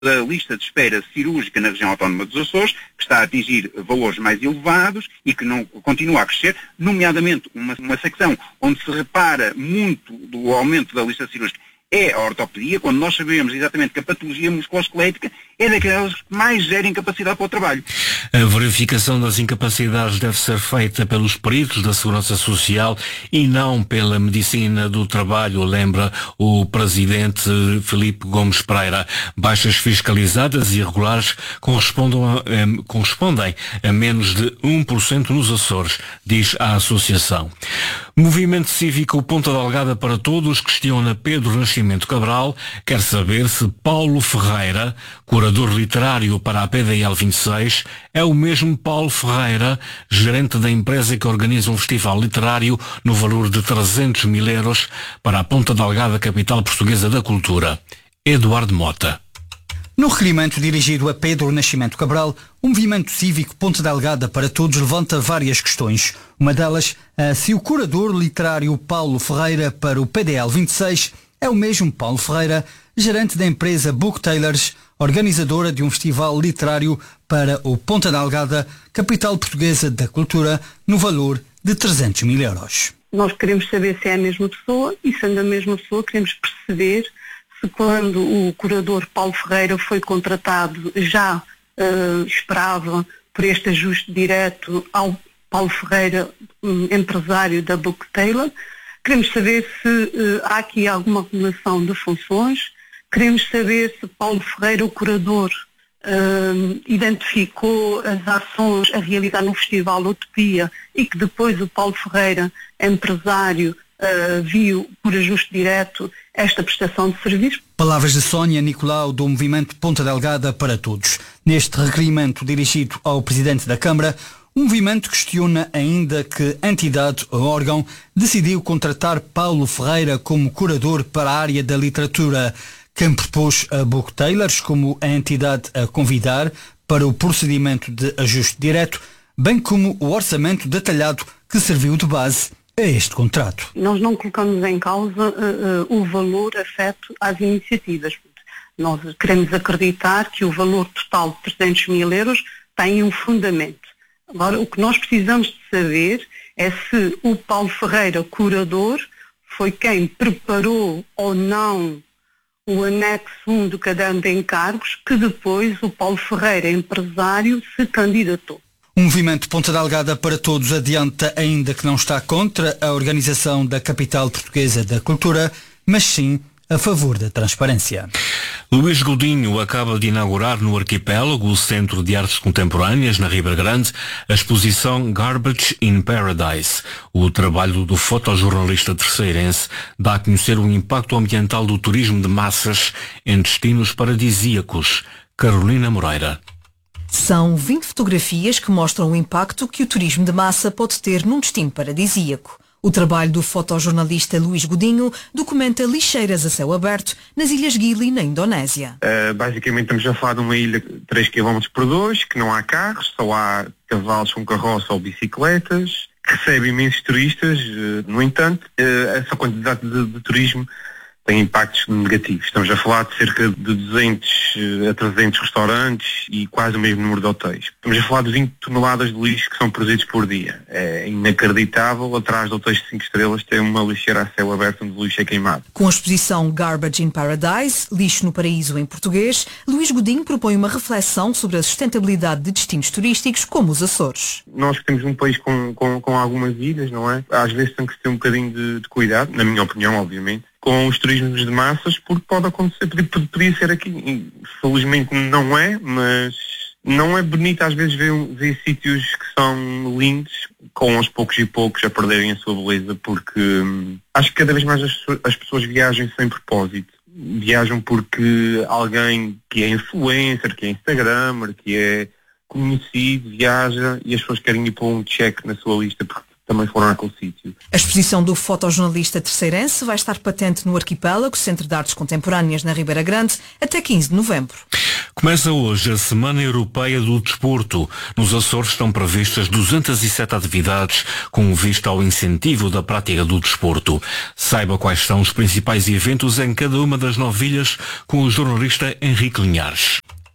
da lista de espera cirúrgica na região autónoma dos Açores, que está a atingir valores mais elevados e que não continua a crescer, nomeadamente uma secção onde se repara muito do aumento da lista cirúrgica é a ortopedia, quando nós sabemos exatamente que a patologia musculoesquelética é daquelas que mais gera incapacidade para o trabalho. A verificação das incapacidades deve ser feita pelos peritos da Segurança Social e não pela medicina do trabalho, lembra o presidente Filipe Gomes Pereira. Baixas fiscalizadas e irregulares correspondem a menos de 1% nos Açores, diz a associação. Movimento Cívico Ponta Delgada para Todos questiona Pedro Nascimento Cabral, quer saber se Paulo Ferreira, curador literário para a PDL 26, é o mesmo Paulo Ferreira, gerente da empresa que organiza um festival literário no valor de 300 mil euros para a Ponta Delgada, capital portuguesa da cultura. Eduardo Mota. No requerimento dirigido a Pedro Nascimento Cabral, o Movimento Cívico Ponta Delgada para Todos levanta várias questões. Uma delas, se o curador literário Paulo Ferreira para o PDL 26 é o mesmo Paulo Ferreira, gerente da empresa Booktailers, organizadora de um festival literário para o Ponta Delgada, capital portuguesa da cultura, no valor de 300 mil euros. Nós queremos saber se é a mesma pessoa e, sendo a mesma pessoa, queremos perceber se quando o curador Paulo Ferreira foi contratado já esperava por este ajuste direto ao Paulo Ferreira, empresário da Booktailers. Queremos saber se há aqui alguma acumulação de funções. Queremos saber se Paulo Ferreira, o curador, identificou as ações a realizar no Festival Utopia e que depois o Paulo Ferreira, empresário, viu por ajuste direto esta prestação de serviços. Palavras de Sónia Nicolau, do Movimento Ponta Delgada para Todos. Neste requerimento dirigido ao Presidente da Câmara, o movimento questiona ainda que a entidade ou órgão decidiu contratar Paulo Ferreira como curador para a área da literatura. Quem propôs a Booktailers como a entidade a convidar para o procedimento de ajuste direto, bem como o orçamento detalhado que serviu de base a este contrato. Nós não colocamos em causa o valor afeto às iniciativas. Nós queremos acreditar que o valor total de 300 mil euros tem um fundamento. Agora, o que nós precisamos de saber é se o Paulo Ferreira, curador, foi quem preparou ou não o anexo 1 do caderno de encargos, que depois o Paulo Ferreira, empresário, se candidatou. O Movimento Ponta Delgada para Todos adianta ainda que não está contra a organização da capital portuguesa da cultura, mas sim a favor da transparência. Luís Godinho acaba de inaugurar no Arquipélago, o Centro de Artes Contemporâneas, na Ribeira Grande, a exposição Garbage in Paradise. O trabalho do fotojornalista terceirense dá a conhecer o impacto ambiental do turismo de massas em destinos paradisíacos. Carolina Moreira. São 20 fotografias que mostram o impacto que o turismo de massa pode ter num destino paradisíaco. O trabalho do fotojornalista Luís Godinho documenta lixeiras a céu aberto nas Ilhas Gili, na Indonésia. Basicamente estamos a falar de uma ilha de 3 km por 2, que não há carros, só há cavalos com carroça ou bicicletas, que recebe imensos turistas. No entanto, essa quantidade de turismo tem impactos negativos. Estamos a falar de cerca de 200 a 300 restaurantes e quase o mesmo número de hotéis. Estamos a falar de 20 toneladas de lixo que são produzidos por dia. É inacreditável, atrás de hotéis de 5 estrelas tem uma lixeira a céu aberto onde o lixo é queimado. Com a exposição Garbage in Paradise, Lixo no Paraíso em português, Luís Godinho propõe uma reflexão sobre a sustentabilidade de destinos turísticos como os Açores. Nós que temos um país com algumas ilhas, não é? Às vezes tem que ter um bocadinho de cuidado, na minha opinião, obviamente, com os turismos de massas, porque pode acontecer, podia ser aqui. Felizmente não é, mas não é bonito às vezes ver sítios que são lindos, com aos poucos e poucos a perderem a sua beleza, porque acho que cada vez mais as pessoas viajam sem propósito. Viajam porque alguém que é influencer, que é instagramer, que é conhecido, viaja e as pessoas querem ir pôr um check na sua lista porque também foram àquele sítio. A exposição do fotojornalista terceirense vai estar patente no Arquipélago, Centro de Artes Contemporâneas na Ribeira Grande, até 15 de novembro. Começa hoje a Semana Europeia do Desporto. Nos Açores estão previstas 207 atividades com vista ao incentivo da prática do desporto. Saiba quais são os principais eventos em cada uma das 9 ilhas com o jornalista Henrique Linhares.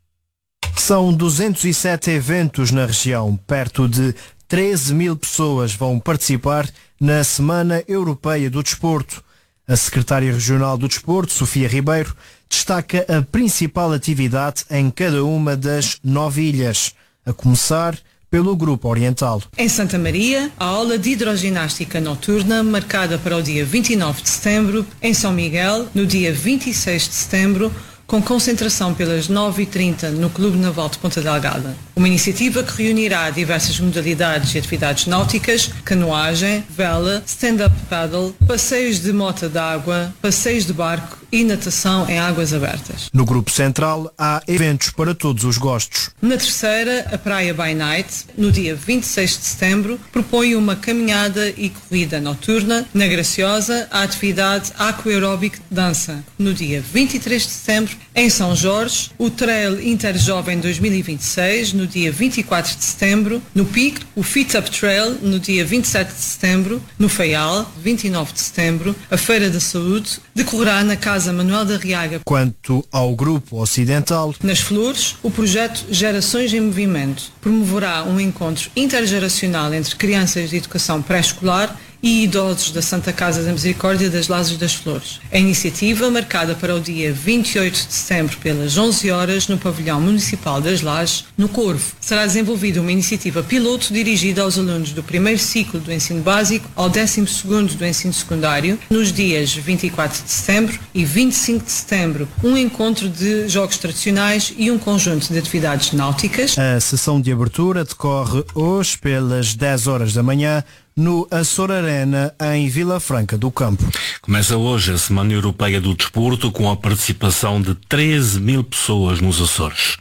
São 207 eventos na região. Perto de 13 mil pessoas vão participar na Semana Europeia do Desporto. A secretária regional do Desporto, Sofia Ribeiro, destaca a principal atividade em cada uma das 9 ilhas, a começar pelo Grupo Oriental. Em Santa Maria, a aula de hidroginástica noturna marcada para o dia 29 de setembro, em São Miguel, no dia 26 de setembro, com concentração pelas 9h30 no Clube Naval de Ponta Delgada. Uma iniciativa que reunirá diversas modalidades e atividades náuticas, canoagem, vela, stand-up paddle, passeios de mota d'água, passeios de barco e natação em águas abertas. No Grupo Central há eventos para todos os gostos. Na terceira, a Praia by Night, no dia 26 de setembro, propõe uma caminhada e corrida noturna. Na Graciosa, a atividade Aquaeróbic Dança. No dia 23 de setembro, em São Jorge, o Trail Interjovem 2026, no dia 24 de setembro. No Pico, o Fit Up Trail, no dia 27 de setembro. No Faial, 29 de setembro, a Feira da Saúde decorrerá na Casa Manuel da Riaga. Quanto ao Grupo Ocidental, nas Flores, o projeto Gerações em Movimento promoverá um encontro intergeracional entre crianças de educação pré-escolar e idosos da Santa Casa da Misericórdia das Lazes das Flores. A iniciativa, marcada para o dia 28 de setembro pelas 11 horas no Pavilhão Municipal das Lajes, no Corvo. Será desenvolvida uma iniciativa piloto dirigida aos alunos do primeiro ciclo do ensino básico ao 12º do ensino secundário, nos dias 24 de setembro e 25 de setembro, um encontro de jogos tradicionais e um conjunto de atividades náuticas. A sessão de abertura decorre hoje pelas 10 horas da manhã no Açor Arena, em Vila Franca do Campo. Começa hoje a Semana Europeia do Desporto com a participação de 13 mil pessoas nos Açores.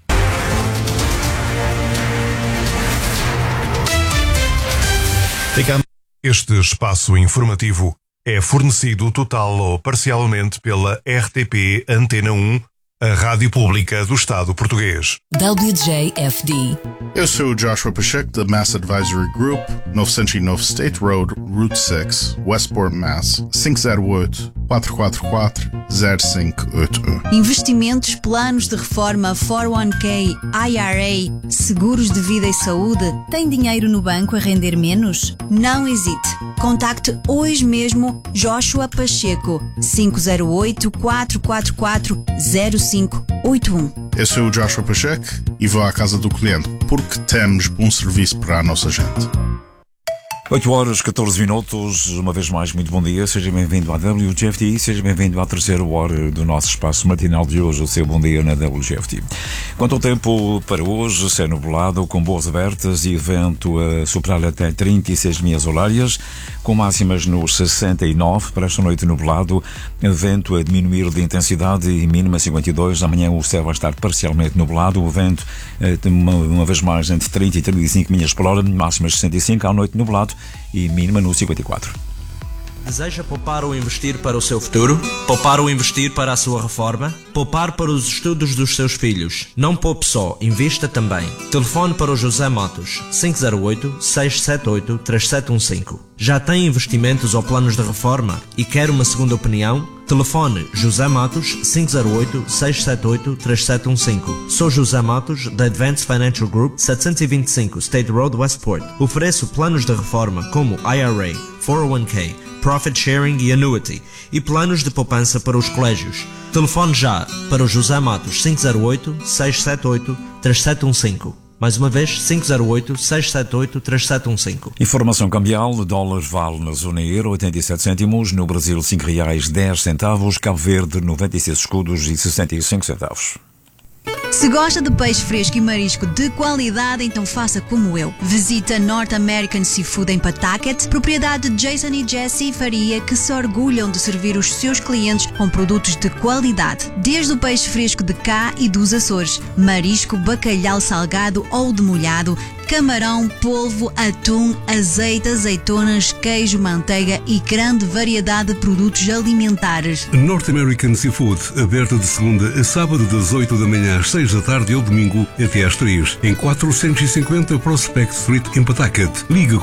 Este espaço informativo é fornecido total ou parcialmente pela RTP Antena 1, a Rádio Pública do Estado Português. WJFD. Eu sou o Joshua Pacheco, da Mass Advisory Group, 909 State Road, Route 6, Westport, Mass. 508-444-0581. Investimentos, planos de reforma, 401k, IRA, seguros de vida e saúde. Tem dinheiro no banco a render menos? Não hesite. Contacte hoje mesmo Joshua Pacheco, 508-444-0581. Eu sou o Joshua Pacheco e vou à casa do cliente, porque temos bom serviço para a nossa gente. 8 horas, 14 minutos, uma vez mais, muito bom dia, seja bem-vindo à WGFT, seja bem-vindo à terceira hora do nosso espaço matinal de hoje, o seu bom dia na WGFT. Quanto ao tempo para hoje, céu nublado, com boas abertas e vento a superar até 36 milhas horárias, com máximas nos 69, para esta noite nublado, vento a diminuir de intensidade e mínima 52, amanhã o céu vai estar parcialmente nublado, o vento uma vez mais entre 30 e 35 milhas por hora, máximas 65, à noite nublado e mínima no 54. Deseja poupar ou investir para o seu futuro? Poupar ou investir para a sua reforma? Poupar para os estudos dos seus filhos? Não poupe só, invista também. Telefone para o José Matos, 508-678-3715. Já tem investimentos ou planos de reforma e quer uma segunda opinião? Telefone José Matos 508-678-3715. Sou José Matos, da Advanced Financial Group, 725 State Road, Westport. Ofereço planos de reforma como IRA, 401k, Profit Sharing e Annuity e planos de poupança para os colégios. Telefone já para o José Matos 508-678-3715. Mais uma vez, 508-678-3715. Informação cambial, dólar vale na zona euro 87 cêntimos, no Brasil R$5,10, Cabo Verde 96 escudos e 65 centavos. Se gosta de peixe fresco e marisco de qualidade, então faça como eu. Visita North American Seafood em Pawtucket, propriedade de Jason e Jessie Faria, que se orgulham de servir os seus clientes com produtos de qualidade. Desde o peixe fresco de cá e dos Açores, marisco, bacalhau salgado ou demolhado, camarão, polvo, atum, azeite, azeitonas, queijo, manteiga e grande variedade de produtos alimentares. North American Seafood, aberta de segunda a sábado das 8 da manhã às 6 da tarde e ao domingo até às 3, em 450 Prospect Street em Pawtucket. Ligue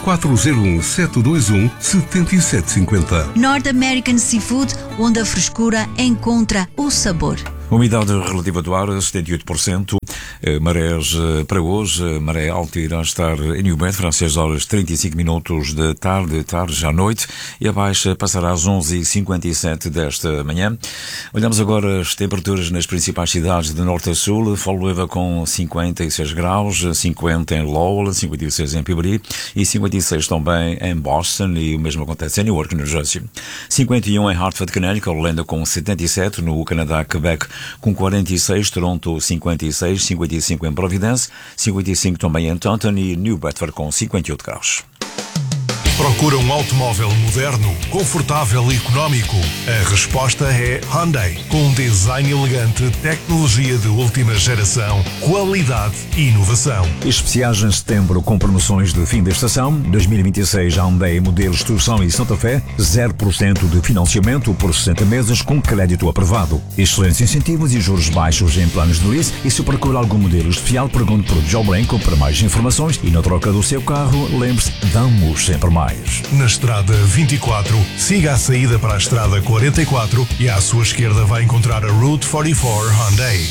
401-721-7750. North American Seafood, onde a frescura encontra o sabor. Umidade relativa do ar, 78%. Marés para hoje, maré alta irá estar em New Bedford às 6 horas 35 minutos da tarde já à noite, e a baixa passará às 11h57 desta manhã. Olhamos agora as temperaturas nas principais cidades de norte a sul. Fall River com 56 graus, 50 em Lowell, 56 em Peabody e 56 também em Boston, e o mesmo acontece em Newark, New Jersey. 51 em Hartford, Connecticut, Orlando com 77, no Canadá, Quebec com 46, Toronto 56, 55 em Providence, 55 também em Taunton e New Bedford com 58 graus. Procura um automóvel moderno, confortável e económico? A resposta é Hyundai. Com um design elegante, tecnologia de última geração, qualidade e inovação. Especiais em setembro com promoções de fim da estação. 2026 Hyundai modelos Tucson e Santa Fé, 0% de financiamento por 60 meses com crédito aprovado. Excelentes incentivos e juros baixos em planos de lease. E se procura algum modelo especial, pergunte por Joe Branco para mais informações. E na troca do seu carro, lembre-se, damos sempre mais. Na estrada 24, siga a saída para a estrada 44 e à sua esquerda vai encontrar a Route 44 Hyundai.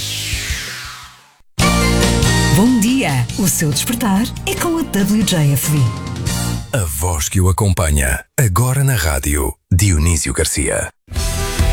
Bom dia! O seu despertar é com a WJFV. A voz que o acompanha, agora na rádio, Dionísio Garcia.